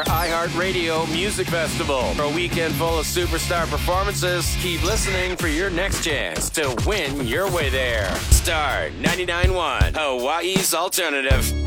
iHeartRadio Music Festival. For a weekend full of superstar performances, keep listening for your next chance to win your way there. Star 99.1, Hawaii's alternative.